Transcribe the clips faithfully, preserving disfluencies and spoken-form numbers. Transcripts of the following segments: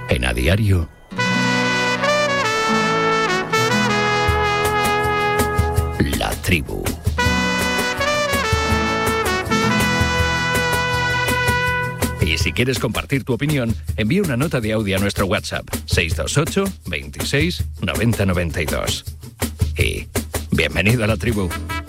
En A Diario, La Tribu. Y si quieres compartir tu opinión, envía una nota de audio a nuestro WhatsApp seis dos ocho, veintiséis, noventa, noventa y dos. Y bienvenido a La Tribu.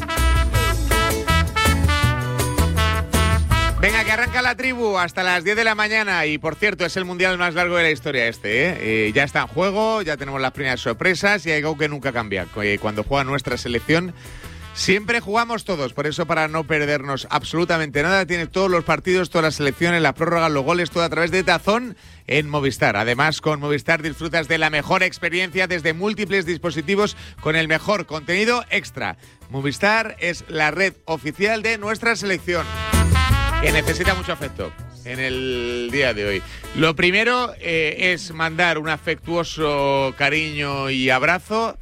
Venga, que arranca La Tribu hasta las diez de la mañana. Y por cierto, es el mundial más largo de la historia este, ¿eh? Eh, ya está en juego, ya tenemos las primeras sorpresas y hay algo que nunca cambia. Cuando juega nuestra selección, siempre jugamos todos. Por eso, para no perdernos absolutamente nada, tienes todos los partidos, todas las selecciones, las prórrogas, los goles, todo a través de DAZN en Movistar. Además, con Movistar disfrutas de la mejor experiencia desde múltiples dispositivos con el mejor contenido extra. Movistar es la red oficial de nuestra selección, que necesita mucho afecto en el día de hoy. Lo primero eh, es mandar un afectuoso cariño y abrazo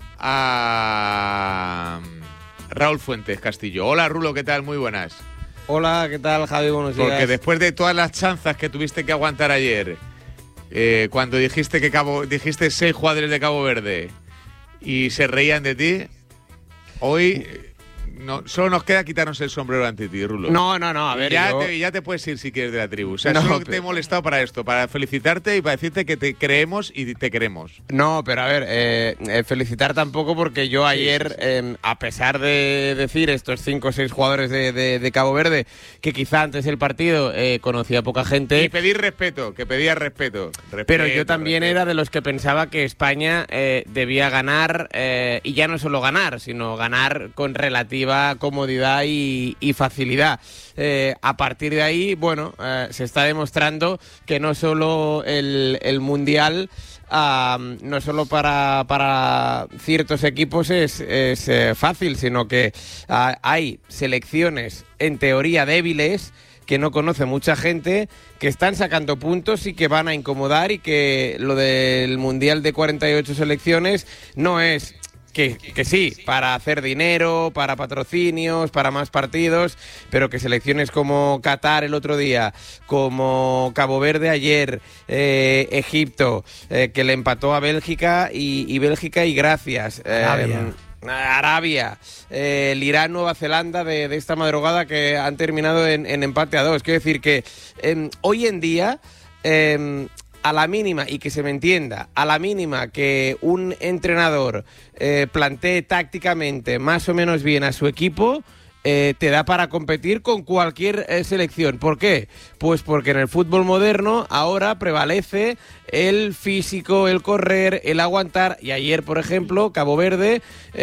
a Raúl Fuentes Castillo. Hola, Rulo, ¿qué tal? Muy buenas. Hola, ¿qué tal, Javi? Buenos días. Porque después de todas las chanzas que tuviste que aguantar ayer, eh, cuando dijiste que Cabo, dijiste seis jugadores de Cabo Verde y se reían de ti, hoy... No, solo nos queda quitarnos el sombrero ante ti, Rulo. No, no, no, a ver, ya, yo... te, ya te puedes ir si quieres de La Tribu. O sea, no, solo pero... te he molestado para esto, para felicitarte y para decirte que te creemos y te queremos. No, pero a ver, eh, eh, felicitar tampoco porque yo ayer, sí, sí, sí. Eh, a pesar de decir estos cinco o seis jugadores de, de, de Cabo Verde, que quizá antes del partido eh, conocía poca gente... Y pedir respeto, que pedía respeto. respeto pero yo también respeto. era de los que pensaba que España eh, debía ganar, eh, y ya no solo ganar, sino ganar con relativa comodidad Y, y facilidad. Eh, a partir de ahí, bueno, eh, se está demostrando que no solo el, el Mundial, uh, no solo para, para ciertos equipos es, es eh, fácil, sino que uh, hay selecciones en teoría débiles que no conoce mucha gente, que están sacando puntos y que van a incomodar, y que lo del Mundial de cuarenta y ocho selecciones no es... Que, que sí, para hacer dinero, para patrocinios, para más partidos, pero que selecciones como Qatar el otro día, como Cabo Verde ayer, eh, Egipto, eh, que le empató a Bélgica y, y Bélgica y gracias. Eh, Arabia. Arabia, eh, el Irán, Nueva Zelanda de, de esta madrugada, que han terminado en, en empate a dos. Quiero decir que eh, hoy en día... Eh, a la mínima, y que se me entienda, a la mínima que un entrenador eh, plantee tácticamente más o menos bien a su equipo, eh, te da para competir con cualquier eh, selección. ¿Por qué? Pues porque en el fútbol moderno ahora prevalece el físico, el correr, el aguantar. Y ayer, por ejemplo, Cabo Verde,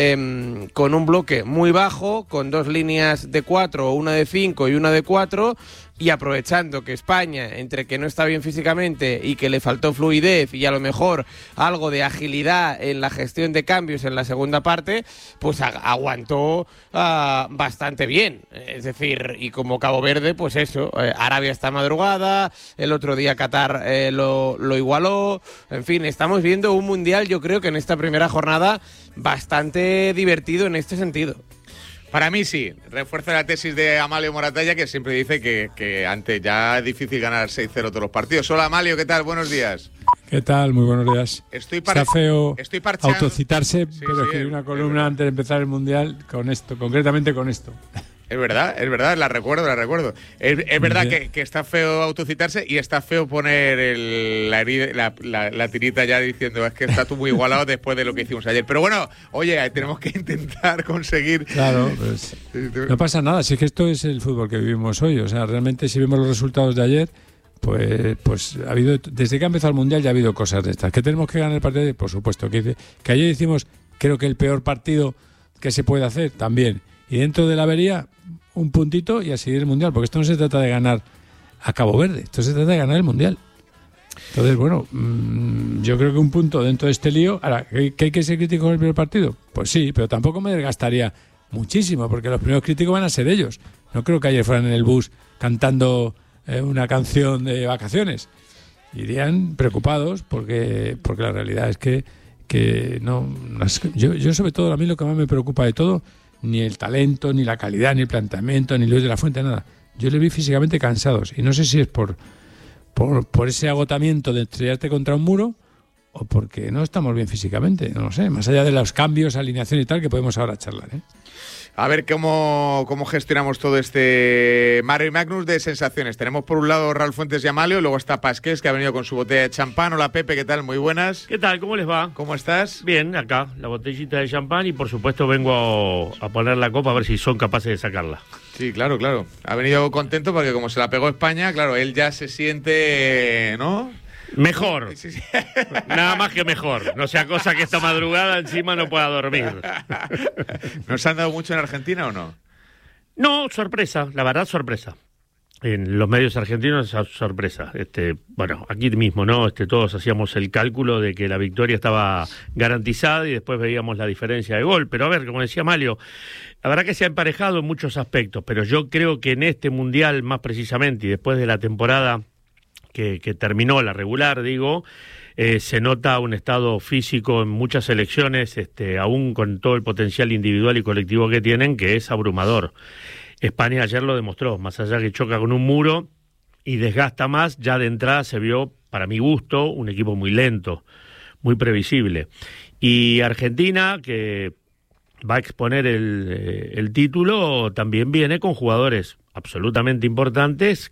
eh, con un bloque muy bajo, con dos líneas de cuatro, una de cinco y una de cuatro, y aprovechando que España, entre que no está bien físicamente y que le faltó fluidez y a lo mejor algo de agilidad en la gestión de cambios en la segunda parte, pues aguantó uh, bastante bien. Es decir, y como Cabo Verde, pues eso, eh, Arabia esta madrugada, el otro día Qatar eh, lo, lo igualó. En fin, estamos viendo un mundial, yo creo que en esta primera jornada, bastante divertido en este sentido. Para mí sí, refuerza la tesis de Amalio Moratalla, que siempre dice que, que antes ya es difícil ganar seis cero todos los partidos. Hola, Amalio, ¿qué tal? Buenos días. ¿Qué tal? Muy buenos días. Estoy par... Está feo Estoy parcheando. autocitarse, sí, pero sí, escribí es, una columna antes de empezar el Mundial con esto, concretamente con esto. Es verdad, es verdad, la recuerdo, la recuerdo. Es, es verdad que, que está feo autocitarse y está feo poner el, la, la, la, la tirita ya diciendo es que está tú muy igualado después de lo que hicimos ayer. Pero bueno, oye, tenemos que intentar conseguir... Claro, pues no pasa nada, si es que esto es el fútbol que vivimos hoy. O sea, realmente si vemos los resultados de ayer, pues pues ha habido, desde que ha empezado el Mundial ya ha habido cosas de estas. ¿Que tenemos que ganar el partido de ayer? Por supuesto. Que, que ayer hicimos, creo que el peor partido que se puede hacer, también. Y dentro de la avería, un puntito y a seguir el Mundial, porque esto no se trata de ganar a Cabo Verde, esto se trata de ganar el Mundial. Entonces, bueno, mmm, yo creo que un punto dentro de este lío. Ahora, ¿que, que hay que ser crítico con el primer partido? Pues sí, pero tampoco me desgastaría muchísimo, porque los primeros críticos van a ser ellos. No creo que ayer fueran en el bus cantando eh, una canción de vacaciones. Irían preocupados, porque porque la realidad es que, que no... Yo, yo sobre todo, a mí lo que más me preocupa de todo, ni el talento, ni la calidad, ni el planteamiento, ni Luis de la Fuente, nada. Yo les vi físicamente cansados. Y no sé si es por por, por ese agotamiento de estrellarte contra un muro o porque no estamos bien físicamente, no lo sé, más allá de los cambios, alineación y tal, que podemos ahora charlar, ¿eh? A ver cómo, cómo gestionamos todo este Mare Magnus de sensaciones. Tenemos por un lado Raúl Fuentes y Amalio, luego está Pasqués, que ha venido con su botella de champán. Hola Pepe, ¿qué tal? Muy buenas. ¿Qué tal? ¿Cómo les va? ¿Cómo estás? Bien, acá, la botellita de champán y por supuesto vengo a, a poner la copa a ver si son capaces de sacarla. Sí, claro, claro. Ha venido contento porque como se la pegó España, claro, él ya se siente, ¿no? Mejor. Sí, sí. Nada más que mejor. No sea cosa que esta madrugada encima no pueda dormir. ¿Nos han dado mucho en Argentina o no? No, sorpresa, la verdad sorpresa. En los medios argentinos, sorpresa. Este, bueno, aquí mismo, ¿no? Este, todos hacíamos el cálculo de que la victoria estaba garantizada y después veíamos la diferencia de gol. Pero a ver, como decía Malio, la verdad que se ha emparejado en muchos aspectos, pero yo creo que en este Mundial, más precisamente, y después de la temporada que, que terminó, la regular, digo, eh, se nota un estado físico en muchas selecciones, este, aún con todo el potencial individual y colectivo que tienen, que es abrumador. España ayer lo demostró, más allá que choca con un muro y desgasta más, ya de entrada se vio, para mi gusto, un equipo muy lento, muy previsible. Y Argentina, que va a exponer el, el título, también viene con jugadores absolutamente importantes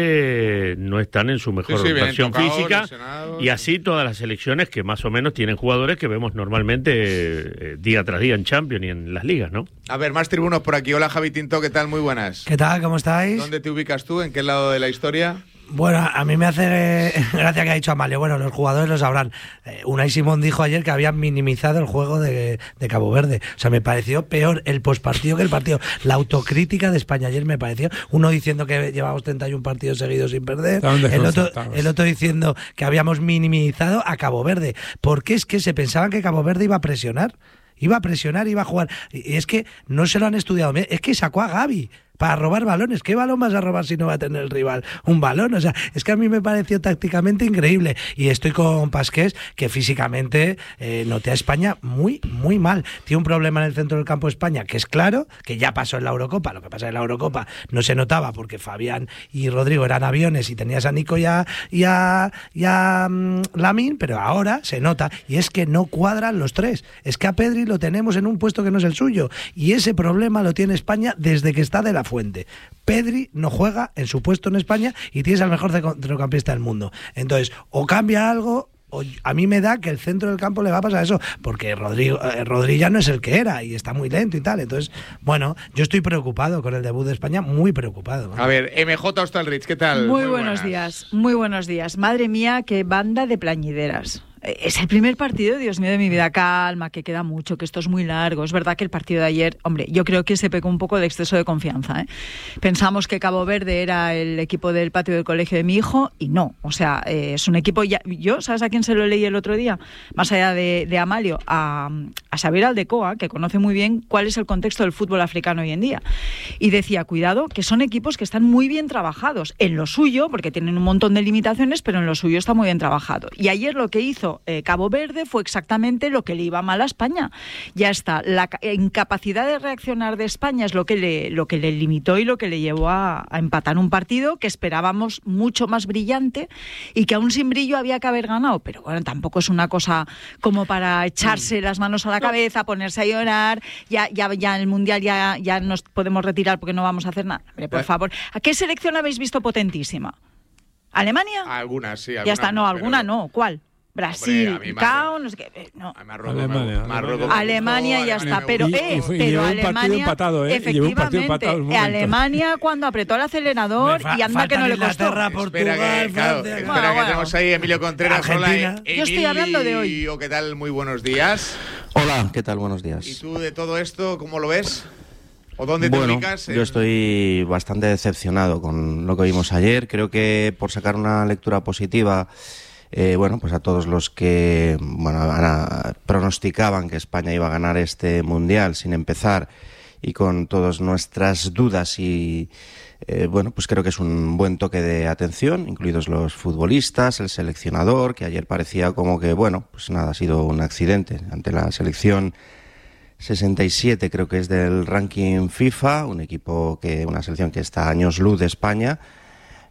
que no están en su mejor sí, sí, versión tocados, física, lesionados. y así todas las selecciones que más o menos tienen jugadores que vemos normalmente eh, día tras día en Champions y en las ligas, ¿no? A ver, más tribunos por aquí. Hola Javi Tinto, ¿qué tal? Muy buenas. ¿Qué tal? ¿Cómo estáis? ¿Dónde te ubicas tú? ¿En qué lado de la historia? Bueno, a mí me hace eh, gracia que ha dicho Amalio. Bueno, los jugadores lo sabrán. Eh, Unai Simón dijo ayer que habían minimizado el juego de, de Cabo Verde. O sea, me pareció peor el postpartido que el partido. La autocrítica de España ayer me pareció. Uno diciendo que llevamos treinta y uno partidos seguidos sin perder. El otro, el otro diciendo que habíamos minimizado a Cabo Verde. Porque es que se pensaban que Cabo Verde iba a presionar. Iba a presionar, iba a jugar. Y es que no se lo han estudiado. Es que sacó a Gavi para robar balones. ¿Qué balón vas a robar si no va a tener el rival un balón? O sea, es que a mí me pareció tácticamente increíble. Y estoy con Pasqués, que físicamente eh, noté a España muy, muy mal. Tiene un problema en el centro del campo de España, que es claro, que ya pasó en la Eurocopa. Lo que pasa en la Eurocopa no se notaba porque Fabián y Rodrigo eran aviones y tenías a Nico y a, y a, y a um, Lamine, pero ahora se nota. Y es que no cuadran los tres. Es que a Pedri lo tenemos en un puesto que no es el suyo. Y ese problema lo tiene España desde que está de la fuente. Pedri no juega en su puesto en España y tienes al mejor centrocampista del mundo. Entonces, o cambia algo, o a mí me da que el centro del campo le va a pasar eso, porque Rodrigo, eh, Rodri ya no es el que era y está muy lento y tal. Entonces, bueno, yo estoy preocupado con el debut de España, muy preocupado. A ver, M J Hostalrich, ¿qué tal? Muy, muy buenos días, muy buenos días. Madre mía, qué banda de plañideras. Es el primer partido, Dios mío de mi vida, calma, que queda mucho, que esto es muy largo. Es verdad que el partido de ayer, hombre, yo creo que se pecó un poco de exceso de confianza, ¿eh? Pensamos que Cabo Verde era el equipo del patio del colegio de mi hijo y no, o sea, eh, es un equipo, ya, yo, ¿sabes a quién se lo leí el otro día? Más allá de, de Amalio, a, a Xavier Aldecoa, que conoce muy bien cuál es el contexto del fútbol africano hoy en día. Y decía, cuidado, que son equipos que están muy bien trabajados en lo suyo, porque tienen un montón de limitaciones, pero en lo suyo está muy bien trabajado. Y ayer lo que hizo Eh, Cabo Verde fue exactamente lo que le iba mal a España. Ya está, la incapacidad de reaccionar de España es lo que le, lo que le limitó y lo que le llevó a, a empatar un partido que esperábamos mucho más brillante y que aún sin brillo había que haber ganado. Pero bueno, tampoco es una cosa como para echarse las manos a la cabeza, ponerse a llorar, ya, ya, ya en el Mundial ya, ya nos podemos retirar porque no vamos a hacer nada. Hombre, por favor, ¿a qué selección habéis visto potentísima? ¿Alemania? Algunas, sí. Algunas, ya está, no, alguna pero... no. ¿Cuál? Brasil, Hombre, Cao, no sé qué. No. Marruecos, Alemania, Marruecos, Alemania ya Alemania está, pero, y, eh, y fue, y pero llevó Alemania, un partido empatado, ¿eh? efectivamente, un partido empatado un Alemania cuando apretó el acelerador fa- y anda que no le costó. Inglaterra, Portugal, Espera que, claro, Francia, espera bueno, que bueno. tenemos ahí a Emilio Contreras. Argentina. Hola, Yo estoy hablando de hoy. Emilio, ¿qué tal? Muy buenos días. Hola, ¿qué tal? Buenos días. ¿Y tú de todo esto cómo lo ves? ¿O dónde te bueno, ubicas? yo estoy bastante decepcionado con lo que vimos ayer. Creo que por sacar una lectura positiva, eh, bueno, pues a todos los que bueno, a, pronosticaban que España iba a ganar este Mundial sin empezar y con todas nuestras dudas y eh, bueno, pues creo que es un buen toque de atención, incluidos los futbolistas, el seleccionador, que ayer parecía como que, bueno, pues nada, ha sido un accidente ante la selección sesenta y siete, creo que es del ranking FIFA, un equipo que, una selección que está a años luz de España,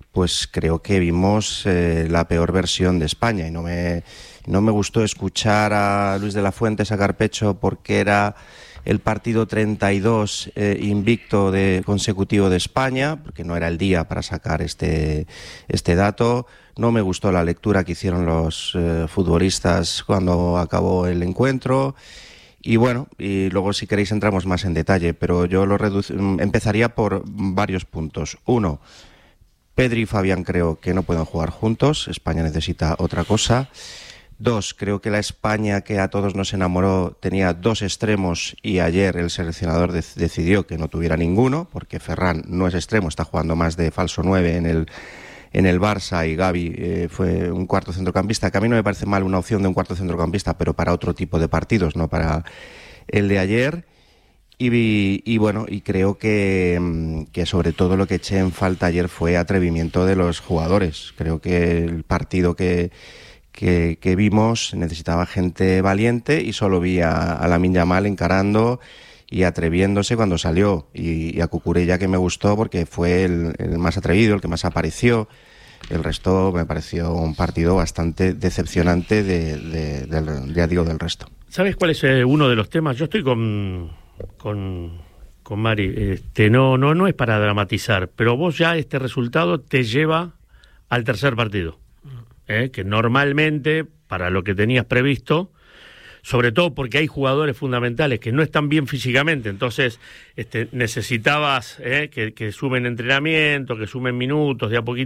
pues creo que vimos eh, la peor versión de España y no me, no me gustó escuchar a Luis de la Fuente sacar pecho porque era el partido treinta y dos eh, invicto de, consecutivo de España, porque no era el día para sacar este, este dato. No me gustó la lectura que hicieron los eh, futbolistas cuando acabó el encuentro. Y bueno, y luego si queréis entramos más en detalle, pero yo lo reduc- empezaría por varios puntos. Uno, Pedri y Fabián creo que no pueden jugar juntos, España necesita otra cosa. Dos, creo que la España que a todos nos enamoró tenía dos extremos y ayer el seleccionador de- decidió que no tuviera ninguno, porque Ferran no es extremo, está jugando más de falso nueve en el, en el Barça y Gavi eh, fue un cuarto centrocampista, que a mí no me parece mal una opción de un cuarto centrocampista, pero para otro tipo de partidos, no para el de ayer. Y, y bueno, y creo que, que sobre todo lo que eché en falta ayer fue atrevimiento de los jugadores. Creo que el partido que, que, que vimos necesitaba gente valiente y solo vi a, a Lamine Yamal encarando y atreviéndose cuando salió. Y, y a Cucurella, que me gustó porque fue el, el más atrevido, el que más apareció. El resto me pareció un partido bastante decepcionante de, de, de, de, ya digo, del resto. ¿Sabes cuál es eh, uno de los temas? Yo estoy con, con, con Mari. Este, no, no, no es para dramatizar, pero vos ya este resultado te lleva al tercer partido. ¿eh? Que normalmente, para lo que tenías previsto, sobre todo porque hay jugadores fundamentales que no están bien físicamente, entonces este, necesitabas eh, que, que sumen entrenamiento, que sumen minutos de a poquito.